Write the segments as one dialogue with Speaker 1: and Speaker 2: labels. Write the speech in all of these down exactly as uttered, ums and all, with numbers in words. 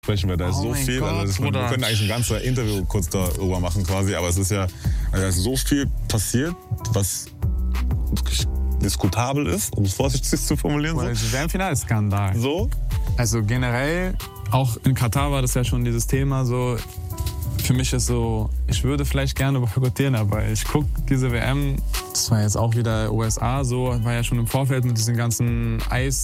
Speaker 1: sprechen, weil da ist
Speaker 2: oh
Speaker 1: so viel.
Speaker 2: Gott,
Speaker 1: also das, wir können eigentlich ein ganzes Interview kurz darüber machen quasi, aber es ist ja also ist so viel passiert, was wirklich diskutabel ist, um es vorsichtig zu formulieren. So.
Speaker 2: Das wäre ein Finalskandal.
Speaker 1: So?
Speaker 2: Also generell, auch in Katar war das ja schon dieses Thema so. Für mich ist so, ich würde vielleicht gerne boykottieren, aber ich gucke diese W M, das war jetzt auch wieder U S A so, war ja schon im Vorfeld mit diesen ganzen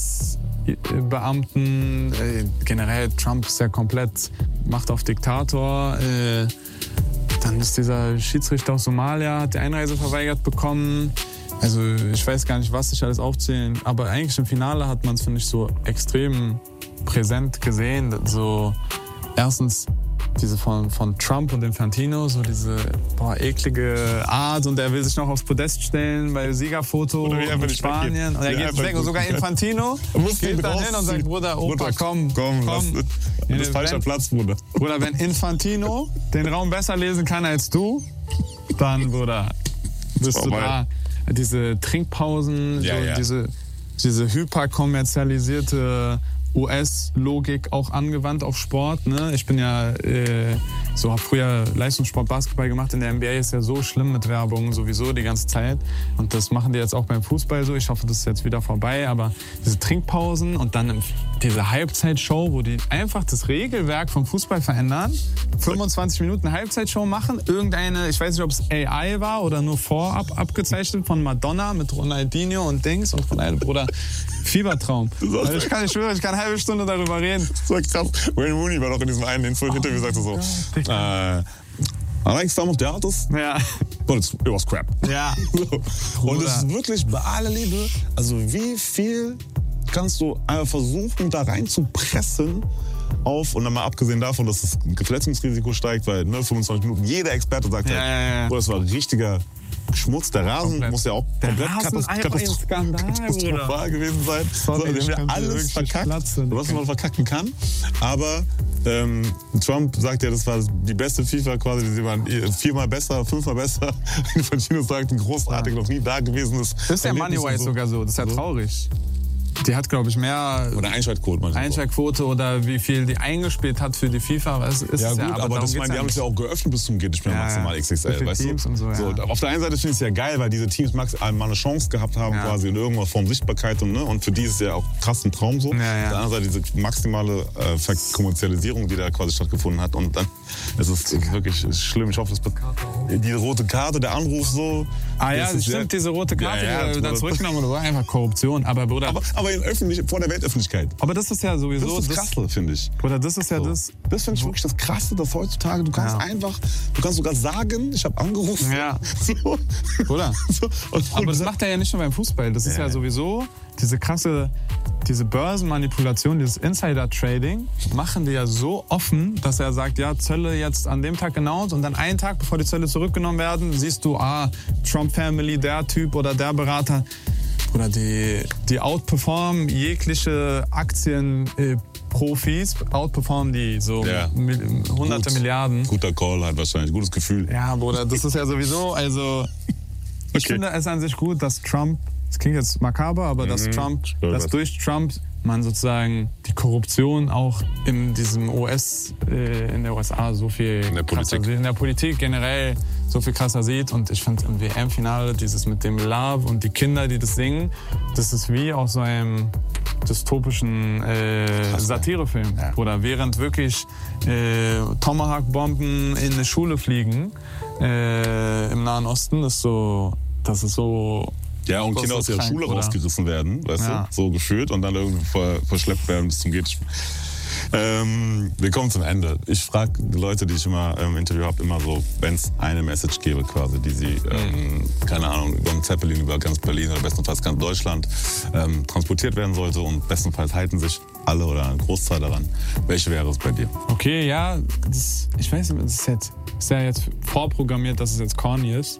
Speaker 2: Eisbeamten. Äh, generell, Trump ist ja komplett Macht auf Diktator. Äh, dann ist dieser Schiedsrichter aus Somalia, hat die Einreise verweigert bekommen. Also ich weiß gar nicht, was ich alles aufzählen, aber eigentlich im Finale hat man es, finde ich, so extrem präsent gesehen. So erstens diese von, von Trump und Infantino, so diese boah, eklige Art und er will sich noch aufs Podest stellen bei Siegerfoto in Spanien und er geht nicht weg und sogar Infantino geht dann hin und sagt, Bruder, Opa,
Speaker 1: Bruder,
Speaker 2: komm,
Speaker 1: komm,
Speaker 2: komm.
Speaker 1: Das, das ist falscher Platz, Bruder.
Speaker 2: Bruder, wenn Infantino den Raum besser lesen kann als du, dann, Bruder, bist du da. Diese Trinkpausen,
Speaker 1: ja,
Speaker 2: so
Speaker 1: ja.
Speaker 2: diese, diese hyperkommerzialisierte U S-Logik auch angewandt auf Sport. Ne? Ich bin ja äh, so, habe früher Leistungssport Basketball gemacht. In der N B A ist ja so schlimm mit Werbung sowieso die ganze Zeit. Und das machen die jetzt auch beim Fußball so. Ich hoffe, das ist jetzt wieder vorbei. Aber diese Trinkpausen und dann diese Halbzeitshow, wo die einfach das Regelwerk vom Fußball verändern. fünfundzwanzig Minuten Halbzeitshow machen. Irgendeine, ich weiß nicht, ob es A I war oder nur vorab abgezeichnet von Madonna mit Ronaldinho und Dings und Ronaldo, Bruder. Fiebertraum. Also ich kann, ich schwöre, ich kann eine halbe Stunde darüber reden.
Speaker 1: Das war krass. Wayne Rooney war doch in diesem einen Interview, sagte so, äh, I like some of the artists,
Speaker 2: ja.
Speaker 1: but it was crap.
Speaker 2: Ja.
Speaker 1: So. Und es ist wirklich bei aller Liebe, also wie viel kannst du einfach versuchen, da rein zu pressen auf, und dann mal abgesehen davon, dass das Verletzungsrisiko steigt, weil ne, fünfundzwanzig Minuten, jeder Experte sagt,
Speaker 2: ja, ja, ja.
Speaker 1: Oh, das war richtiger Schmutz. Der Rasen komplett. Muss ja auch komplett katastrophal gewesen sein. Sorry, so, den wir alles verkackt, Platze, was man verkacken kann. Aber ähm, Trump sagt ja, das war die beste FIFA quasi, die waren viermal besser, fünfmal besser. Infantino sagt, ein großartig, ja. noch nie da gewesen ist.
Speaker 2: Das ist ja Moneywise so. sogar so, das ist ja so. traurig. Die hat, glaube ich, mehr
Speaker 1: oder Einschaltquote,
Speaker 2: Einschaltquote oder wie viel die eingespielt hat für die FIFA. Was ist
Speaker 1: ja,
Speaker 2: es
Speaker 1: gut,
Speaker 2: ja, aber,
Speaker 1: aber das meine, die haben es ja auch geöffnet bis zum geht nicht mehr ja, maximal X X L, weißt
Speaker 2: Teams
Speaker 1: du?
Speaker 2: Und so, ja.
Speaker 1: so, auf der einen Seite finde ich es ja geil, weil diese Teams maximal mal eine Chance gehabt haben, ja. quasi in irgendeiner Form Sichtbarkeit und, ne? und für die ist es ja auch krass ein Traum so.
Speaker 2: Ja, ja.
Speaker 1: Auf der anderen Seite diese maximale äh, Verkommerzialisierung, die da quasi stattgefunden hat und dann es ist es wirklich schlimm. Ich hoffe, das die rote Karte, der Anruf so.
Speaker 2: Ah ja, das stimmt, diese rote Karte, ja, ja, die dann zurückgenommen wurde, war einfach Korruption. Aber, Bruder,
Speaker 1: aber, aber in öffentlich, vor der Weltöffentlichkeit.
Speaker 2: Aber das ist ja sowieso...
Speaker 1: Das ist das Krasse, finde ich.
Speaker 2: Oder das ist ja so. das...
Speaker 1: Das finde ich wirklich das Krasse, dass heutzutage, du kannst ja. einfach, du kannst sogar sagen, ich habe angerufen.
Speaker 2: Ja.
Speaker 1: So.
Speaker 2: Oder? So. Und, aber das macht er ja nicht nur beim Fußball. Das ja. ist ja sowieso diese krasse, diese Börsenmanipulation, dieses Insider-Trading, machen die ja so offen, dass er sagt, ja, Zölle jetzt an dem Tag announced und dann einen Tag, bevor die Zölle zurückgenommen werden, siehst du, ah, Trump-Family, der Typ oder der Berater. Oder die, die outperformen jegliche Aktienprofis, äh, outperformen die so
Speaker 1: ja.
Speaker 2: mil, hunderte Gut. Milliarden.
Speaker 1: Guter Call halt wahrscheinlich, gutes Gefühl.
Speaker 2: Ja, Bruder, das ist ja sowieso, also ich okay. finde es an sich gut, dass Trump, das klingt jetzt makaber, aber mhm. dass Trump, dass durch Trump man sozusagen die Korruption auch in diesem U S, äh, in der U S A so viel
Speaker 1: in der Politik,
Speaker 2: krasser, in der Politik generell so viel krasser sieht. Und ich finde im W M-Finale dieses mit dem Love und die Kinder, die das singen, das ist wie aus so einem dystopischen äh, Satirefilm. Ja. Oder während wirklich äh, Tomahawk-Bomben in eine Schule fliegen äh, im Nahen Osten, ist so, das ist so...
Speaker 1: Ja, und Kinder aus ihrer Schule oder? rausgerissen werden, weißt ja. du, so gefühlt und dann irgendwie ver, verschleppt werden bis zum geht. Ähm, wir kommen zum Ende. Ich frage die Leute, die ich immer im Interview habe, immer so, wenn es eine Message gäbe quasi, die sie, ähm, keine Ahnung, über einen Zeppelin, über ganz Berlin oder bestenfalls ganz Deutschland ähm, transportiert werden sollte und bestenfalls halten sich alle oder ein Großteil daran. Welche wäre es bei dir?
Speaker 2: Okay, ja, das, ich weiß nicht, das ist, jetzt, ist ja jetzt vorprogrammiert, dass es jetzt corny ist,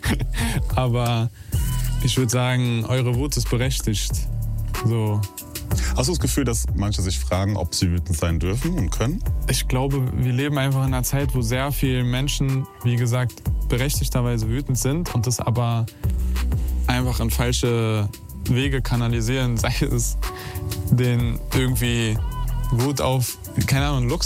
Speaker 2: aber ich würde sagen, eure Wut ist berechtigt. So.
Speaker 1: Hast du das Gefühl, dass manche sich fragen, ob sie wütend sein dürfen und können?
Speaker 2: Ich glaube, wir leben einfach in einer Zeit, wo sehr viele Menschen, wie gesagt, berechtigterweise wütend sind und das aber einfach in falsche Wege kanalisieren. Sei es den irgendwie Wut auf, keine Ahnung, Luxus.